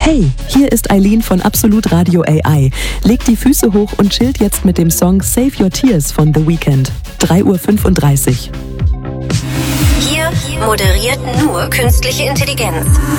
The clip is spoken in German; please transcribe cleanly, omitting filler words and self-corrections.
Hey, hier ist Eileen von Absolut Radio AI. Legt die Füße hoch und chillt jetzt mit dem Song Save Your Tears von The Weeknd. 3:35 Uhr. Hier moderiert nur künstliche Intelligenz.